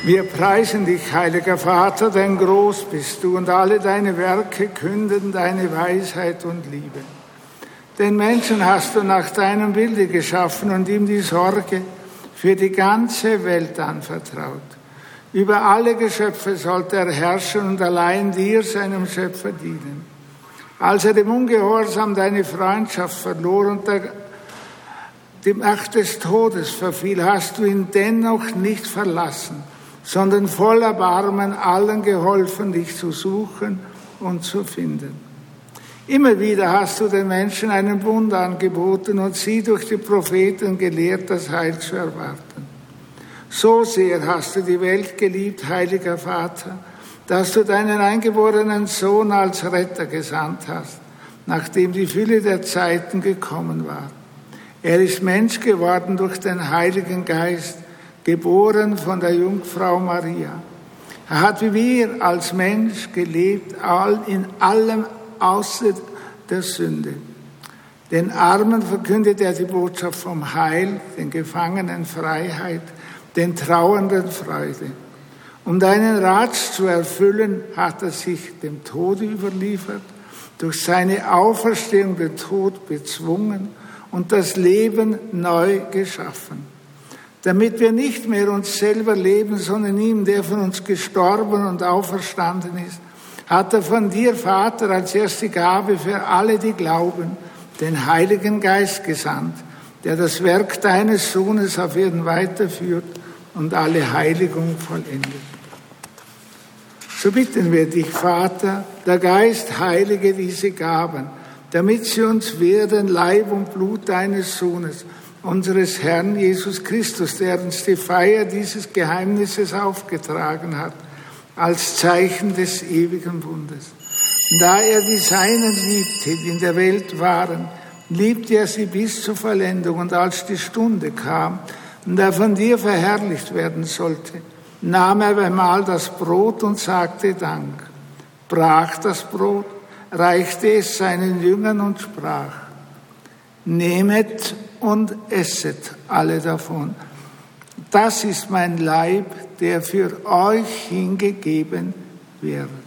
Wir preisen dich, heiliger Vater, denn groß bist du und alle deine Werke künden deine Weisheit und Liebe. Den Menschen hast du nach deinem Bilde geschaffen und ihm die Sorge für die ganze Welt anvertraut. Über alle Geschöpfe sollte er herrschen und allein dir, seinem Schöpfer, dienen. Als er dem Ungehorsam deine Freundschaft verlor und die Macht des Todes verfiel, hast du ihn dennoch nicht verlassen, sondern voll Erbarmen allen geholfen, dich zu suchen und zu finden. Immer wieder hast du den Menschen einen Bund angeboten und sie durch die Propheten gelehrt, das Heil zu erwarten. So sehr hast du die Welt geliebt, heiliger Vater, dass du deinen eingeborenen Sohn als Retter gesandt hast, nachdem die Fülle der Zeiten gekommen war. Er ist Mensch geworden durch den Heiligen Geist, geboren von der Jungfrau Maria. Er hat wie wir als Mensch gelebt, in allem außer der Sünde. Den Armen verkündet er die Botschaft vom Heil, den Gefangenen Freiheit, den Trauernden Freude. Um deinen Rat zu erfüllen, hat er sich dem Tode überliefert, durch seine Auferstehung den Tod bezwungen und das Leben neu geschaffen. Damit wir nicht mehr uns selber leben, sondern ihm, der von uns gestorben und auferstanden ist, hat er von dir, Vater, als erste Gabe für alle, die glauben, den Heiligen Geist gesandt, der das Werk deines Sohnes auf Erden weiterführt und alle Heiligung vollendet. So bitten wir dich, Vater, der Geist heilige diese Gaben, damit sie uns werden Leib und Blut deines Sohnes, unseres Herrn Jesus Christus, der uns die Feier dieses Geheimnisses aufgetragen hat, als Zeichen des ewigen Bundes. Da er die Seinen liebte, die in der Welt waren, liebte er sie bis zur Vollendung. Und als die Stunde kam und er von dir verherrlicht werden sollte, nahm er einmal das Brot und sagte Dank, brach das Brot, reichte es seinen Jüngern und sprach: Nehmet und esset alle davon. Das ist mein Leib, der für euch hingegeben wird.